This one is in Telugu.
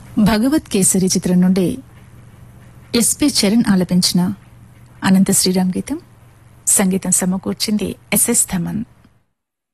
భగవత్ కేసరి చిత్రం నుండి ఎస్పి చరణ్ ఆలపించిన అనంత శ్రీరామ్ గీతం. సంగీతం సమకూర్చింది ఎస్ఎస్ థమన్.